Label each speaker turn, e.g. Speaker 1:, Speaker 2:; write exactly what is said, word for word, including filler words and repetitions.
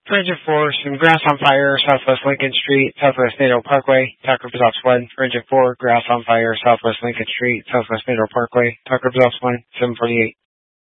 Speaker 1: For engine four, some grass on fire, Southwest Lincoln Street, Southwest Nato Parkway, Tucker Results one. For engine four, grass on fire, Southwest Lincoln Street, Southwest Nato Parkway, Tucker Results one, seven forty-eight.